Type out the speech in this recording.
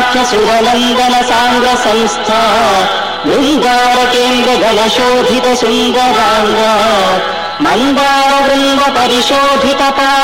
सुरनन्दन साङ्ग संस्था बृन्दार केन्द्र गणशोभित सुन्दराङ्ग मन्दार वृन्द परिशोभित